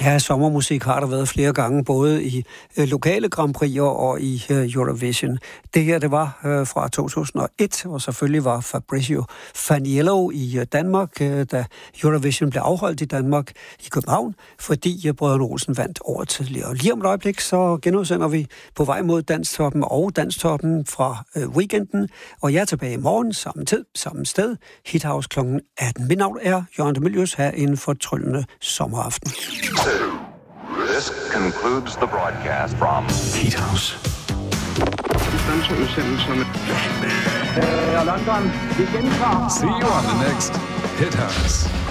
Ja, sommermusik har der været flere gange, både i lokale Grand Prix'er og i Eurovision. Det her, det var fra 2001, og selvfølgelig var Fabrizio Faniello i Danmark, da Eurovision blev afholdt i Danmark i København, fordi Brødrene Olsen vandt året tidligere. Og lige om et øjeblik, så genudsender vi På vej mod Danstoppen og Danstoppen fra weekenden, og jeg er tilbage i morgen, samme tid, samme sted, Hithouse kl. 18. Mit navn er Jørgen de Mylius, her en fortryllende sommeraften. This concludes the broadcast from Hithouse. London, vi gentager. See you on the next Hithouse.